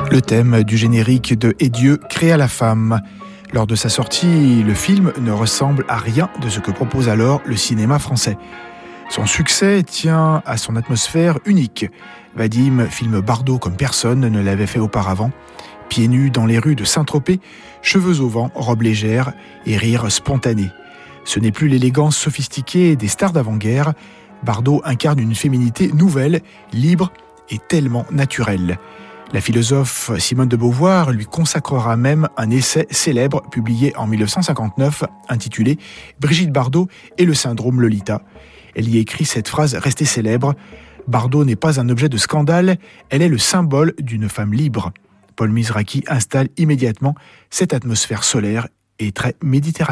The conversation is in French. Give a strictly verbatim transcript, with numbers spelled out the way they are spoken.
Le thème du générique de Et Dieu créa la femme. Lors de sa sortie, le film ne ressemble à rien de ce que propose alors le cinéma français. Son succès tient à son atmosphère unique. Vadim filme Bardot comme personne ne l'avait fait auparavant. Pieds nus dans les rues de Saint-Tropez, cheveux au vent, robe légère et rire spontané. Ce n'est plus l'élégance sophistiquée des stars d'avant-guerre. Bardot incarne une féminité nouvelle, libre et tellement naturelle. La philosophe Simone de Beauvoir lui consacrera même un essai célèbre publié en dix-neuf cent cinquante-neuf intitulé « Brigitte Bardot et le syndrome Lolita ». Elle y écrit cette phrase restée célèbre « Bardot n'est pas un objet de scandale, elle est le symbole d'une femme libre ». Paul Mizrachi installe immédiatement cette atmosphère solaire et très méditerranéenne.